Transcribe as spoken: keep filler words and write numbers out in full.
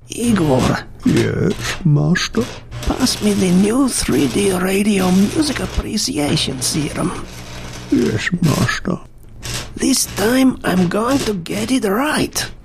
Igor, Yes, master? pass me the new three D radio music appreciation serum. Yes, master. This time I'm going to get it right.